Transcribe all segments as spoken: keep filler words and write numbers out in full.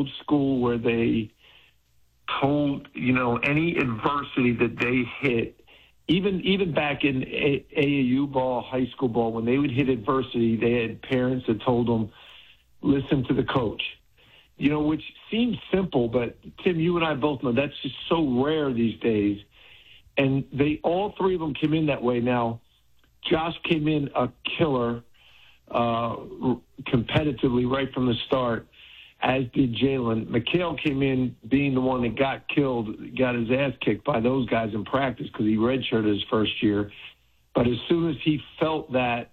old school where they told, you know, any adversity that they hit, even even back in A A U ball, high school ball, when they would hit adversity, they had parents that told them, listen to the coach. You know, which seems simple, but Tim, you and I both know that's just so rare these days. And they, all three of them came in that way. Now, Josh came in a killer uh, competitively right from the start, as did Jalen. Mikal came in being the one that got killed, got his ass kicked by those guys in practice because he redshirted his first year. But as soon as he felt that,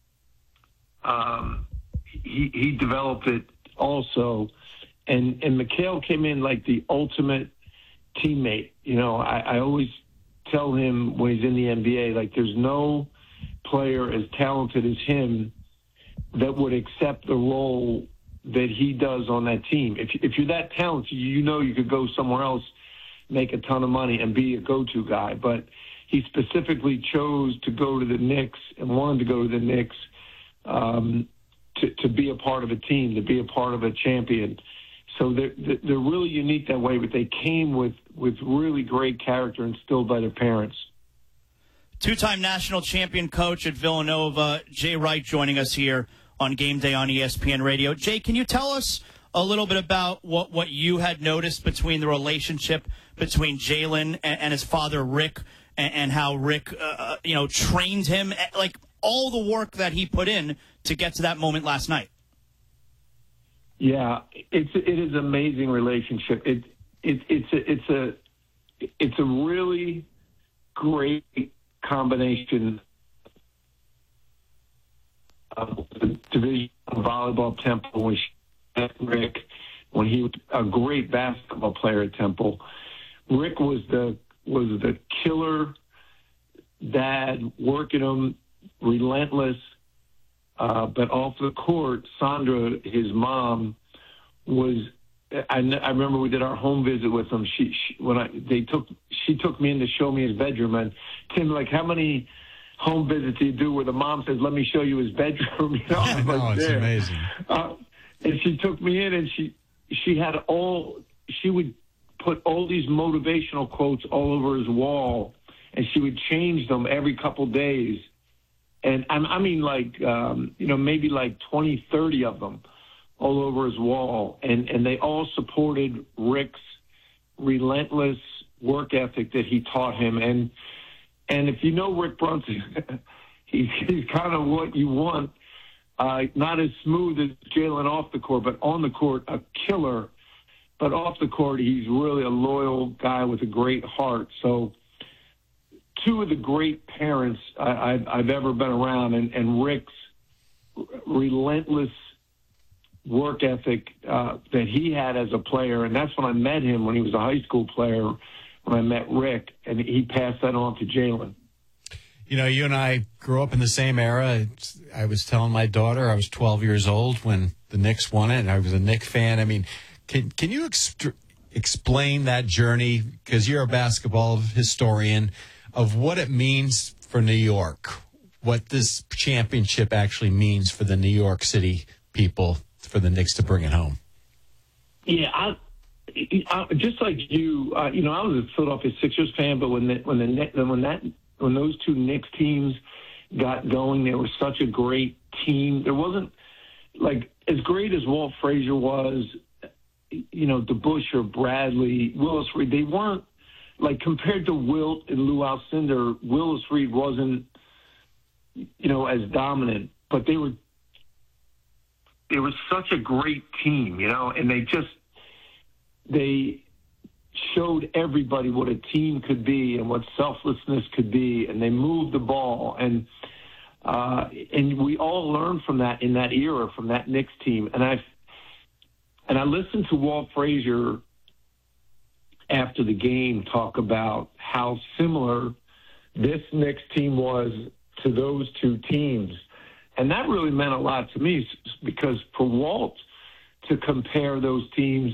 um, he, he developed it also. And, and Mikal came in like the ultimate teammate. You know, I, I always tell him when he's in the N B A, like, there's no player as talented as him that would accept the role that he does on that team. If, if you're that talented, you know you could go somewhere else, make a ton of money, and be a go-to guy. But he specifically chose to go to the Knicks and wanted to go to the Knicks um, to, to be a part of a team, to be a part of a champion. So they're, they're really unique that way, but they came with, with really great character instilled by their parents. Two-time national champion coach at Villanova, Jay Wright, joining us here on Game Day on E S P N Radio. Jay, can you tell us a little bit about what, what you had noticed between the relationship between Jalen and, and his father, Rick, and, and how Rick, uh, you know, trained him, like all the work that he put in to get to that moment last night? Yeah, it's it is an amazing relationship. It it it's a, it's a it's a really great combination of the division of volleyball Temple, when she met Rick, when he was a great basketball player at Temple. Rick was the was the killer dad, working him, relentless. Uh, but off the court, Sandra, his mom, was. I, I remember we did our home visit with him. She, she when I they took she took me in to show me his bedroom. And Tim, like, how many home visits do you do where the mom says, "Let me show you his bedroom"? You know, I know, it's there. Amazing. Uh, and she took me in, and she she had all. She would put all these motivational quotes all over his wall, and she would change them every couple days. And I mean, like, um, you know, maybe like twenty, thirty of them all over his wall. And, and they all supported Rick's relentless work ethic that he taught him. And and if you know Rick Brunson, he's, he's kind of what you want. Uh, not as smooth as Jalen off the court, but on the court, a killer. But off the court, he's really a loyal guy with a great heart. So two of the great parents I, I've, I've ever been around, and, and Rick's relentless work ethic uh, that he had as a player, and that's when I met him when he was a high school player, when I met Rick, and he passed that on to Jalen. You know, you and I grew up in the same era. I was telling my daughter I was twelve years old when the Knicks won it, and I was a Knicks fan. I mean, can, can you ext- explain that journey, because you're a basketball historian, of what it means for New York, what this championship actually means for the New York City people, for the Knicks to bring it home? Yeah, I, I, just like you, uh, you know, I was a Philadelphia Sixers fan, but when the, when the when that when those two Knicks teams got going, they were such a great team. There wasn't, like, as great as Walt Frazier was, you know, DeBusschere, Bradley, Willis Reed, they weren't. Like, compared to Wilt and Lou Alcindor, Willis Reed wasn't, you know, as dominant. But they were, they were such a great team, you know, and they just, they showed everybody what a team could be and what selflessness could be, and they moved the ball. And uh, and we all learned from that in that era, from that Knicks team. And I and I listened to Walt Frazier after the game talk about how similar this Knicks team was to those two teams. And that really meant a lot to me, because for Walt to compare those teams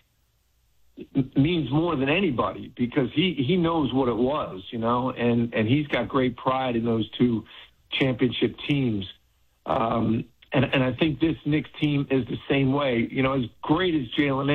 means more than anybody, because he, he knows what it was, you know, and, and he's got great pride in those two championship teams. Um, and, and I think this Knicks team is the same way. You know, as great as Jalen